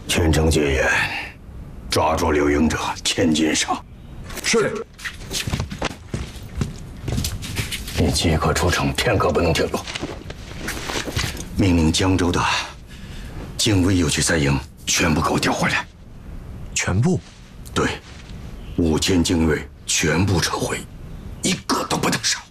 全城戒严，抓住刘营者，千斤赏。 是。 你即刻出城，片刻不能停留。命令江州的精卫右旗3营全部给我调回来。 全部？ 对，5000精卫全部撤回，一个都不能少。